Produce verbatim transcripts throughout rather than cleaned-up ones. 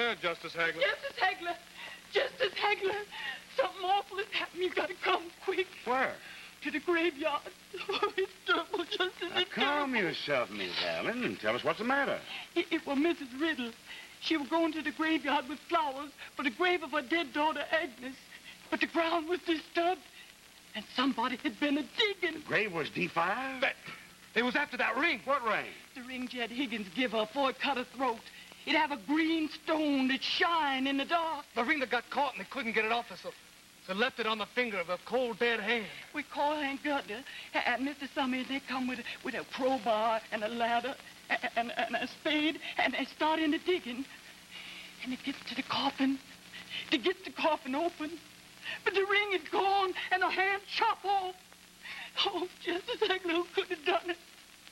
there, Justice Hagler? Justice Hagler! Justice Hagler! Something awful has happened. You gotta come quick. Where? To the graveyard. Oh, it's terrible, Justice. Now, It's calm terrible. yourself, Miss Allen, and tell us what's the matter. It, it was Missus Riddle. She was going to the graveyard with flowers for the grave of her dead daughter, Agnes. But the ground was disturbed, and somebody had been a-digging. The grave was defiled? That, it was after that ring. What ring? The ring Jed Higgins give her before it cut her throat. It have a green stone that shine in the dark. The ring that got caught and they couldn't get it off her, so, so left it on the finger of a cold, dead hand. We called Aunt Gerda, and Mister Summers, they come with, with a crowbar and a ladder and, and, and a spade, and they start in the digging. And it gets to the coffin. It gets the coffin open. But the ring is gone, and her hand chopped off. Oh, Justice Hagler, who could have done it?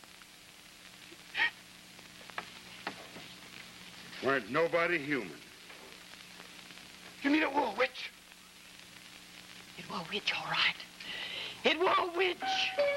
Weren't nobody human. You mean it were a witch? It was a witch, all right. It was a witch.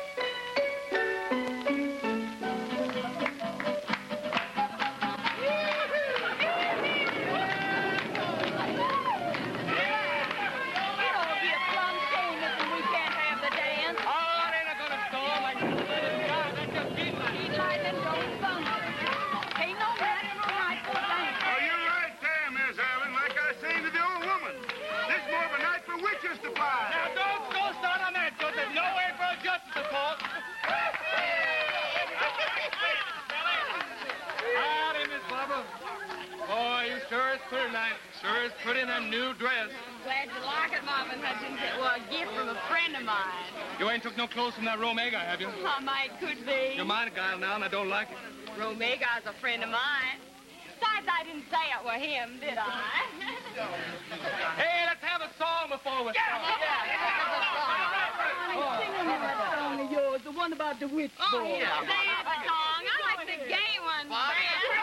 Sure is pretty in that new dress. Glad you like it, Marvin Hutchins. It was a gift from a friend of mine. You ain't took no clothes from that Romega, have you? I might could be. You're mine guy now, and I don't like it. Romega's a friend of mine. Besides, I didn't say it were him, did I? Hey, let's have a song before we start. Yeah, Honey, sing me that song of yours, the one about the witch Oh, boy. yeah. Dance song. I like the gay one. Bobby.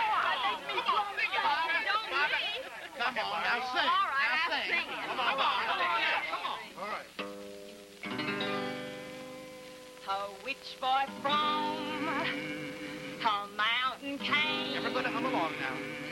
Don't me. Come on, now sing. All right, now I'll sing. sing it. Come on, come on, come on. All right. A witch boy from a mountain came. Everybody hum along now.